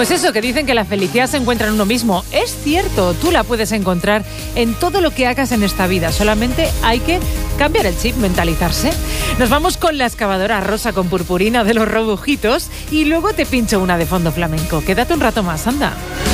Pues eso, que dicen que la felicidad se encuentra en uno mismo. Es cierto, tú la puedes encontrar en todo lo que hagas en esta vida. Solamente hay que cambiar el chip, mentalizarse. Nos vamos con la excavadora rosa con purpurina de los Robujitos y luego te pincho una de fondo flamenco. Quédate un rato más, anda.